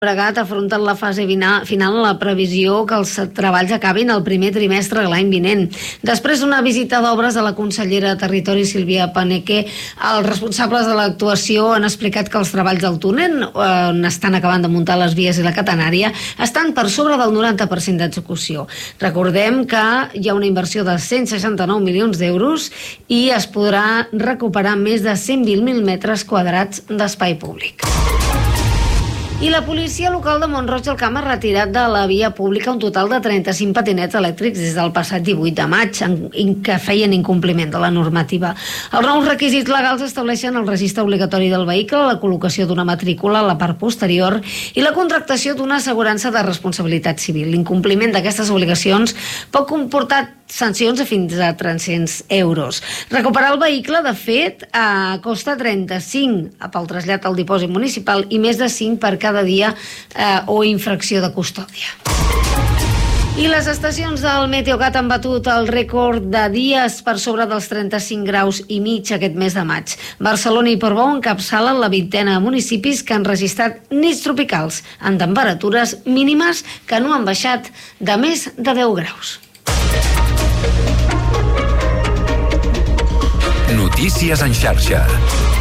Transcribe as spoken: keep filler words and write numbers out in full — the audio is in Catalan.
Llobregat afronten la fase final la previsió que els treballs acabin el primer trimestre de l'any vinent. Després d'una visita d'obres a la consellera de Territori, Sílvia Paneque, els responsables de l'actuació han explicat que els treballs del túnel, on estan acabant de muntar les vies i la catenària, estan per sobre del noranta per cent d'execució. Recordem que hi ha una inversió de cent seixanta-nou milions d'euros i es podrà recuperar més de cent vint mil metres quadrats d'espai públic. I la policia local de Mont-roig del Camp ha retirat de la via pública un total de trenta-cinc patinets elèctrics des del passat divuit de maig, en que feien incompliment de la normativa. Els nous requisits legals estableixen el registre obligatori del vehicle, la col·locació d'una matrícula a la part posterior i la contractació d'una assegurança de responsabilitat civil. L'incompliment d'aquestes obligacions pot comportar sancions de fins a tres-cents euros. Recuperar el vehicle, de fet, eh, costa trenta-cinc pel trasllat al dipòsit municipal i més de cinc per cada dia eh, o infracció de custòdia. I les estacions del Meteocat han batut el rècord de dies per sobre dels trenta-cinc graus i mig aquest mes de maig. Barcelona i Portbou encapçalen la vintena de municipis que han registrat nits tropicals amb temperatures mínimes que no han baixat de més de deu graus. Notícies en xarxa.